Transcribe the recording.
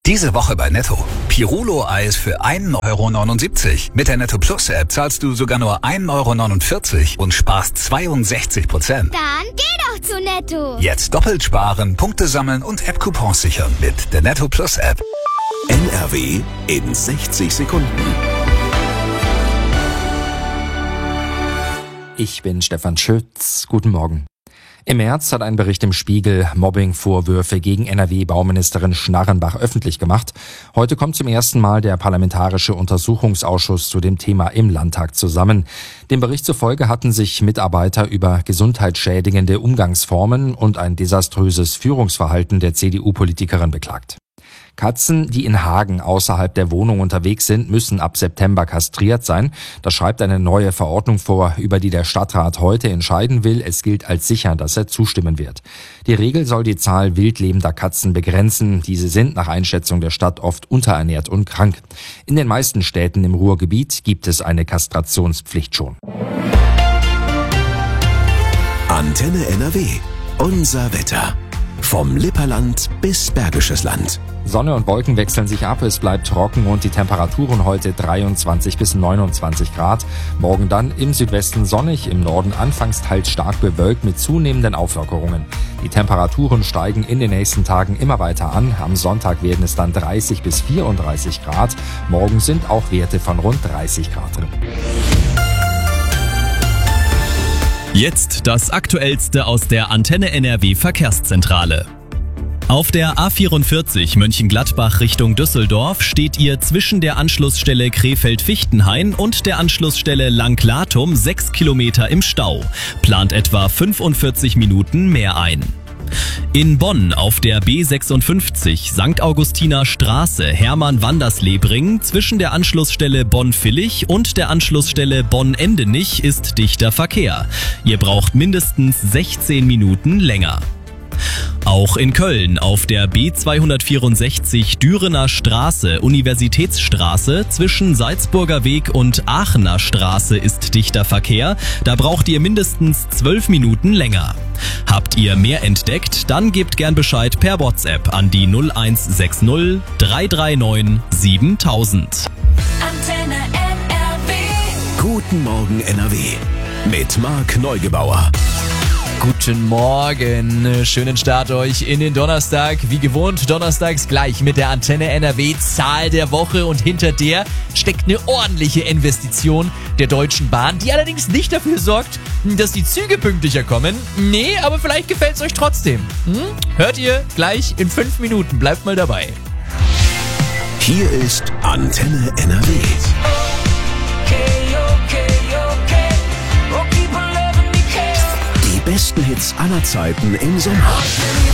Diese Woche bei Netto. Pirulo-Eis für 1,79 €. Mit der Netto Plus App zahlst du sogar nur 1,49 € und sparst 62%. Dann geh doch zu Netto. Jetzt doppelt sparen, Punkte sammeln und App-Coupons sichern mit der Netto Plus App. NRW in 60 Sekunden. Ich bin Stefan Schütz. Guten Morgen. Im März hat ein Bericht im Spiegel Mobbing-Vorwürfe gegen NRW-Bauministerin Schnarrenbach öffentlich gemacht. Heute kommt zum ersten Mal der Parlamentarische Untersuchungsausschuss zu dem Thema im Landtag zusammen. Dem Bericht zufolge hatten sich Mitarbeiter über gesundheitsschädigende Umgangsformen und ein desaströses Führungsverhalten der CDU-Politikerin beklagt. Katzen, die in Hagen außerhalb der Wohnung unterwegs sind, müssen ab September kastriert sein. Das schreibt eine neue Verordnung vor, über die der Stadtrat heute entscheiden will. Es gilt als sicher, dass er zustimmen wird. Die Regel soll die Zahl wildlebender Katzen begrenzen. Diese sind nach Einschätzung der Stadt oft unterernährt und krank. In den meisten Städten im Ruhrgebiet gibt es eine Kastrationspflicht schon. Antenne NRW. Unser Wetter. Vom Lipperland bis Bergisches Land. Sonne und Wolken wechseln sich ab, es bleibt trocken und die Temperaturen heute 23 bis 29 Grad. Morgen dann im Südwesten sonnig, im Norden anfangs teils stark bewölkt mit zunehmenden Auflockerungen. Die Temperaturen steigen in den nächsten Tagen immer weiter an. Am Sonntag werden es dann 30 bis 34 Grad. Morgen sind auch Werte von rund 30 Grad drin. Jetzt das Aktuellste aus der Antenne NRW Verkehrszentrale. Auf der A44 Mönchengladbach Richtung Düsseldorf steht ihr zwischen der Anschlussstelle Krefeld-Fichtenhain und der Anschlussstelle Langlatum 6 Kilometer im Stau. Plant etwa 45 Minuten mehr ein. In Bonn auf der B56 St. Augustiner Straße Hermann-Wanderslebring zwischen der Anschlussstelle Bonn-Villich und der Anschlussstelle Bonn-Endenich ist dichter Verkehr. Ihr braucht mindestens 16 Minuten länger. Auch in Köln auf der B264 Dürener Straße, Universitätsstraße zwischen Salzburger Weg und Aachener Straße ist dichter Verkehr. Da braucht ihr mindestens 12 Minuten länger. Habt ihr mehr entdeckt? Dann gebt gern Bescheid per WhatsApp an die 0160 339 7000. Antenne NRW. Guten Morgen NRW. Mit Marc Neugebauer. Guten Morgen, schönen Start euch in den Donnerstag. Wie gewohnt, donnerstags gleich mit der Antenne NRW Zahl der Woche und hinter der steckt eine ordentliche Investition der Deutschen Bahn, die allerdings nicht dafür sorgt, dass die Züge pünktlicher kommen. Nee, aber vielleicht gefällt's euch trotzdem. Hört ihr gleich in 5 Minuten, bleibt mal dabei. Hier ist Antenne NRW. Die besten Hits aller Zeiten im Sommer.